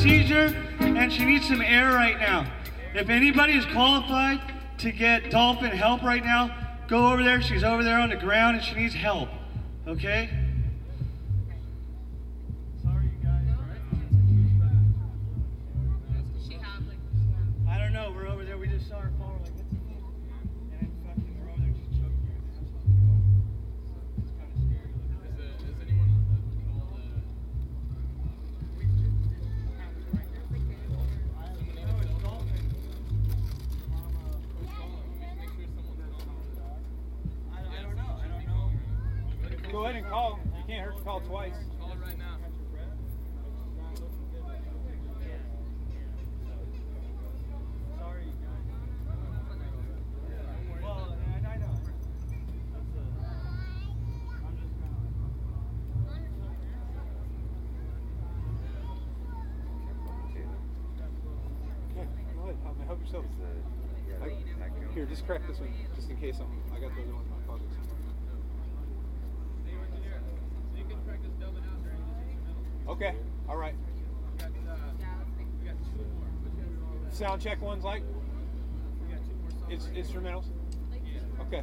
seizure and she needs some air right now. If anybody is qualified to get dolphin help right now, go over there. She's over there on the ground and she needs help. Okay? Sorry, you guys. I don't know. We're over there. We just saw her fall. Like, what's the thing? And fucking, we're over there just choking her. It's kind of scary. Is anyone called? Go ahead and call. You can't hurt to call twice. Call it right now. Sorry, guys. Well, I know. I'm just kind of. Yeah, go ahead. Help yourself. Here, just crack this one, just in case I got the other one in my pocket somewhere. Okay, all right. We got 2 more. Sound check one's like? We got 2 more songs. Instrumentals? Okay.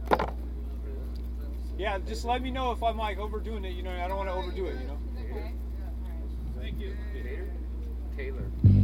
Yeah, just let me know if I'm like overdoing it, you know, I don't want to overdo it, you know? Thank you. Taylor.